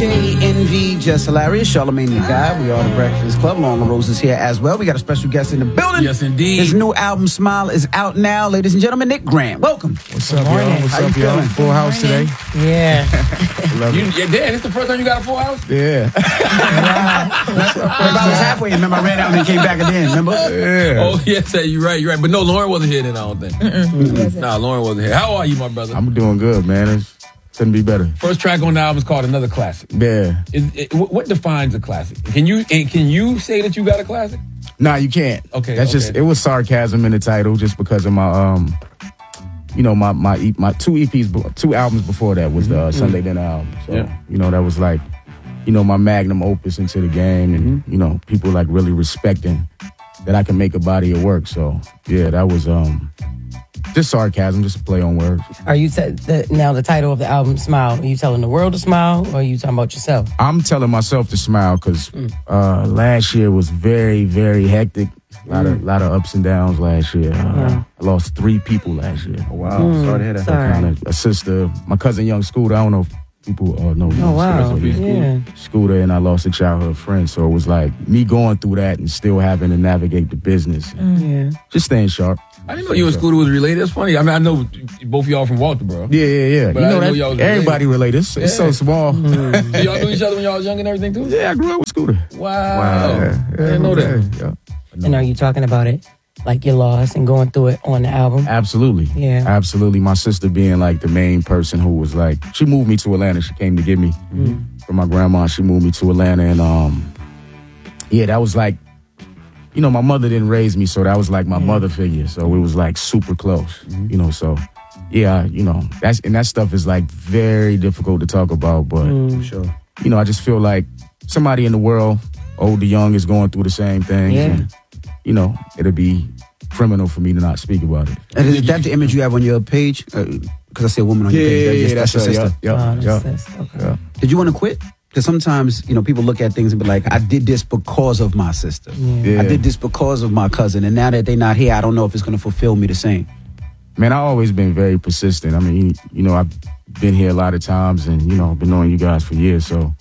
DJ Envy, Just Hilarious, Charlamagne the Guy. We are the Breakfast Club. Long Rose is here as well. We got a special guest in the building. Yes, indeed. His new album, Smile, is out now. Ladies and gentlemen, Nick Grant. Welcome. What's up, y'all? What's up, y'all? Full house today. Yeah. Love it. Yeah, Dad, this the first time you got a full house? Yeah. I was halfway. Remember, I ran out and then came back again. Remember? Yeah. Oh, yes, you're right. But no, Lauren wasn't here then, I don't think. Nah, Lauren wasn't here. How are you, my brother? I'm doing good, man. Couldn't be better. First track on the album is called Another Classic. Yeah. What defines a classic? Can you say that you got a classic? Nah, you can't. Okay. That's just, it was sarcasm in the title just because of my, my two EPs, 2 albums before that was the Sunday Dinner album. So, that was like, my magnum opus into the game and, people like really respecting that I can make a body of work. So, yeah, that was, just sarcasm, just a play on words. Are you now the title of the album, Smile? Are you telling the world to smile, or are you talking about yourself? I'm telling myself to smile because last year was very, very hectic. A lot of ups and downs last year. I lost 3 people last year. Oh, wow. Sorry to hear that. Sorry. A sister, my cousin Young Scooter. I don't know if people know. Oh, wow. Yeah. Scooter, and I lost a childhood friend. So it was like me going through that and still having to navigate the business. Just staying sharp. I didn't know you and Scooter was related. That's funny. I mean, I know both of y'all from Walterboro. Yeah. But everybody related. It's so small. So y'all knew each other when y'all was young and everything too? Yeah, I grew up with Scooter. Wow. I didn't know that. Yeah. And are you talking about it like your loss and going through it on the album? Absolutely. Yeah. Absolutely. My sister being like the main person who was like, she moved me to Atlanta. She came to get me from my grandma. She moved me to Atlanta. And that was like, my mother didn't raise me, so that was like my mother figure. So it was like super close, so yeah, that stuff is like very difficult to talk about, but Sure. I just feel like somebody in the world, old or young, is going through the same thing. Yeah. And, it'd be criminal for me to not speak about it. And is that the image you have on your page? Because I see a woman on your page. That's your sister. Okay. Did you want to quit? Because sometimes, people look at things and be like, I did this because of my sister. Yeah. I did this because of my cousin. And now that they're not here, I don't know if it's going to fulfill me the same. Man, I've always been very persistent. I mean, I've been here a lot of times and, I've been knowing you guys for years. So,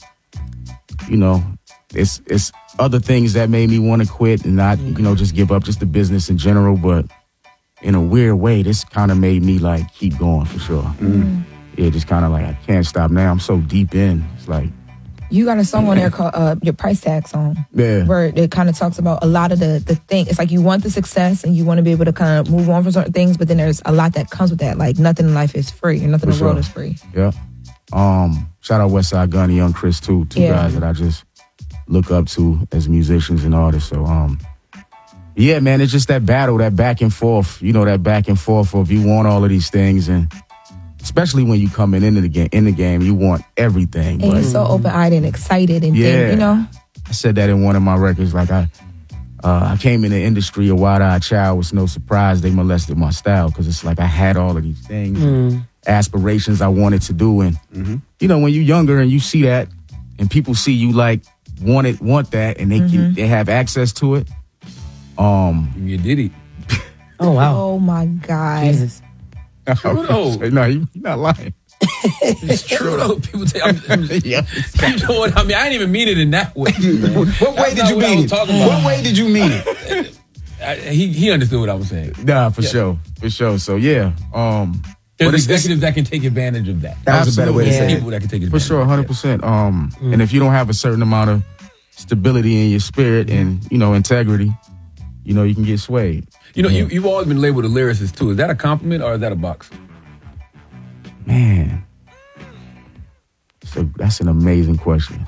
it's other things that made me want to quit and not, just give up just the business in general. But in a weird way, this kind of made me like keep going for sure. Yeah, just kind of like, I can't stop now. I'm so deep in. It's like, you got a song on there called Your Price Tag Song. Yeah. Where it kind of talks about a lot of the thing. It's like you want the success and you want to be able to kind of move on from certain things, but then there's a lot that comes with that. Like nothing in life is free and nothing in the world is free. Yeah. Shout out Westside Gunn and Young Chris too. Two guys that I just look up to as musicians and artists. So yeah, man, it's just that battle, that back and forth, that back and forth of you want all of these things, and especially when you coming into the game, you want everything. And you're so open-eyed and excited and I said that in one of my records. Like I came in the industry a wide-eyed child. It's no surprise they molested my style because it's like I had all of these things, aspirations I wanted to do, and when you're younger and you see that, and people see you like want that, and they have access to it. You did it. Oh wow. Oh my God. Jesus. True though. No, you're not lying. It's true though. People say, I mean, I didn't even mean it in that way. What way did you mean it? What way did you mean it? He understood what I was saying. Nah, for sure. So yeah. There's executives that can take advantage of that. That was a better way to say it. People that can take For advantage. sure, 100%. And if you don't have a certain amount of stability in your spirit and integrity, you can get swayed. You've always been labeled a lyricist too. Is that a compliment or is that a box? Man, so that's an amazing question.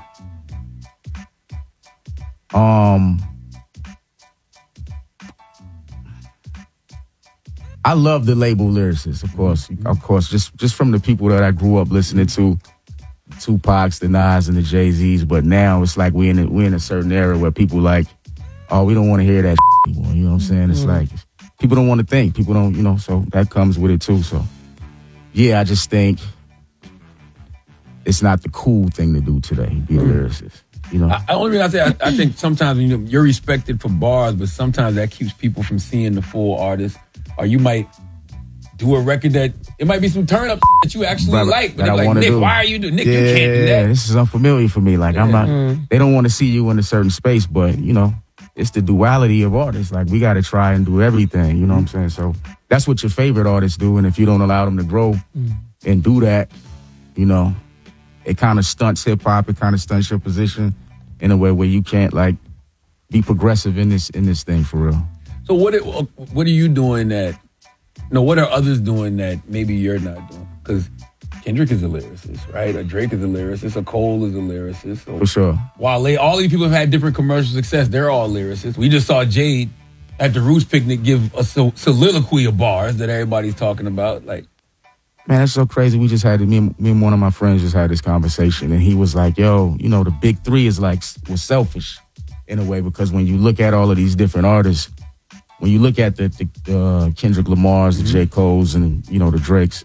I love the label lyricist, of course, just from the people that I grew up listening to, Tupac's, the Nas, and the Jay-Z's. But now it's like we're in a certain era where people like, oh, we don't want to hear that anymore. You know what I'm saying? It's like people don't want to think. People don't, so that comes with it too. So yeah, I just think it's not the cool thing to do today, be a lyricist. Only reason I say I think sometimes you're respected for bars, but sometimes that keeps people from seeing the full artist. Or you might do a record that it might be some turn up that you actually Right, like. But that they're I like, wanna Nick, do. why are you doing? Nick, you can't do that. This is unfamiliar for me. Like I'm not. They don't want to see you in a certain space, but you know, it's the duality of artists. Like we got to try and do everything. You know what I'm saying? So that's what your favorite artists do, and if you don't allow them to grow and do that, you know, it kind of stunts hip hop. It kind of stunts your position in a way where you can't like be progressive in this thing for real. So what are you doing that? No, what are others doing that maybe you're not doing? Because Kendrick is a lyricist, right? A Drake is a lyricist. A Cole is a lyricist. So For sure. while all these people have had different commercial success, they're all lyricists. We just saw Jade at the Roots picnic give a soliloquy of bars that everybody's talking about. Like, Man, that's so crazy. We just had me and one of my friends just had this conversation, and he was like, "Yo, you know, the big three was selfish in a way because when you look at all of these different artists, when you look at the Kendrick Lamar's, the J. Cole's, and you know the Drakes,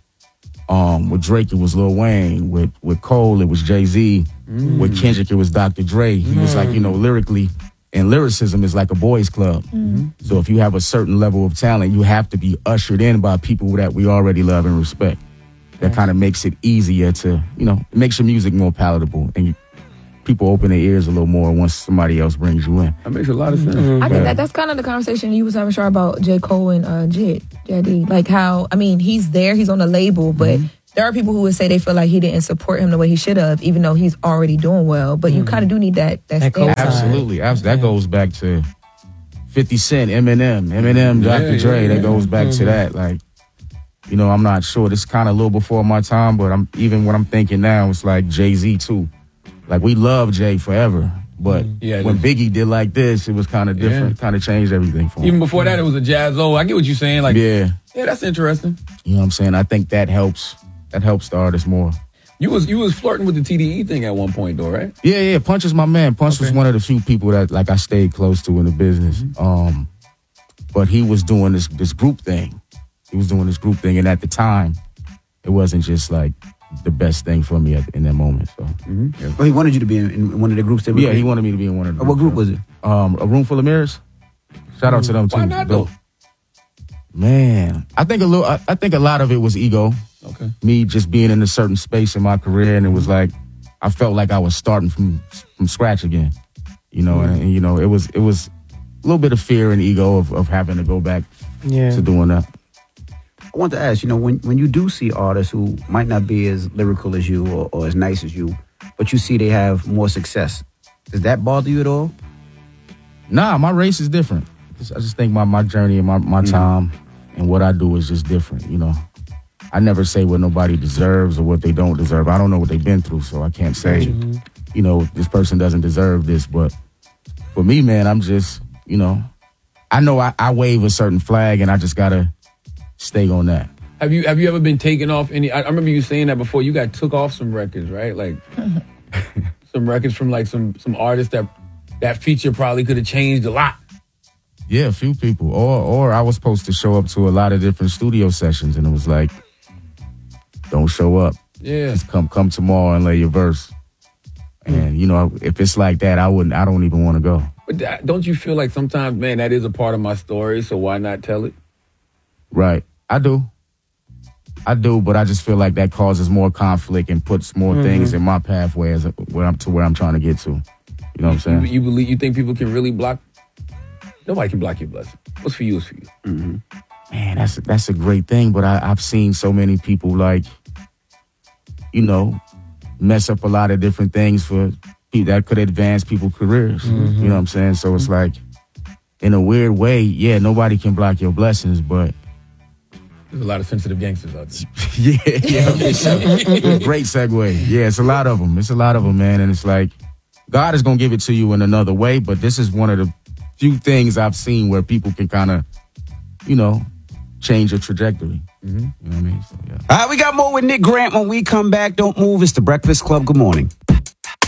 with Drake it was Lil Wayne, with Cole it was Jay-Z, with Kendrick it was Dr. Dre. He was like, you know, lyrically, and lyricism is like a boys' club. So if you have a certain level of talent, you have to be ushered in by people that we already love and respect. That kind of makes it easier to, you know, it makes your music more palatable, and people open their ears a little more once somebody else brings you in. that makes a lot of sense. I think that's kind of the conversation you was having, Shar, about J. Cole and JD. Like how, I mean, he's there, he's on the label, but there are people who would say they feel like he didn't support him the way he should have, even though he's already doing well. But you kind of do need that stand. Absolutely. That goes back to 50 Cent, Eminem, Dr. Dre. That goes back to that. Like, you know, I'm not sure. This is kind of a little before my time, but even what I'm thinking now, it's like Jay-Z too. Like, we love Jay forever, but when Biggie did like this, it was kind of different, kind of changed everything for him. Even before that, it was a Jazz-O. I get what you're saying. Like, yeah, that's interesting. You know what I'm saying? I think that helps the artist more. You was flirting with the TDE thing at one point, though, right? Yeah. Punch is my man. Punch was one of the few people that like I stayed close to in the business. But he was doing this group thing. And at the time, it wasn't just like the best thing for me in that moment. So, Well, he wanted you to be in one of the groups. Yeah, he wanted me to be in one of them. What group was it? A Room Full of Mirrors. Shout out to them too. Why not though? Man, I think a lot of it was ego. Okay. Me just being in a certain space in my career, and it was like I felt like I was starting from scratch again. You know, and you know, it was a little bit of fear and ego of having to go back to doing that. I want to ask, you know, when you do see artists who might not be as lyrical as you or as nice as you, but you see they have more success, does that bother you at all? Nah, my race is different. I just think my journey and my time and what I do is just different, you know. I never say what nobody deserves or what they don't deserve. I don't know what they've been through, so I can't say, you know, this person doesn't deserve this. But for me, man, I'm just, you know I wave a certain flag and I just got to stay on that. Have you ever been taken off any? I remember you saying that before. You got took off some records, right? Like some records from like some artists that feature probably could have changed a lot. Yeah, a few people. Or I was supposed to show up to a lot of different studio sessions, and it was like, don't show up. Yeah, just come tomorrow and lay your verse. And you know, if it's like that, I don't even want to go. But don't you feel like sometimes, man, that is a part of my story, so why not tell it? Right. I do, but I just feel like that causes more conflict and puts more things in my pathway where I'm trying to get to. You know what I'm saying? You think people can really block? Nobody can block your blessing. What's for you is for you. Man, that's a great thing, but I've seen so many people like, you know, mess up a lot of different things for people that could advance people's careers. You know what I'm saying? So it's like, in a weird way, yeah, nobody can block your blessings, but there's a lot of sensitive gangsters out there. Great segue. Yeah, it's a lot of them, man. And it's like, God is going to give it to you in another way, but this is one of the few things I've seen where people can kind of, you know, change your trajectory. You know what I mean? So, yeah. All right, we got more with Nick Grant when we come back. Don't move. It's The Breakfast Club. Good morning.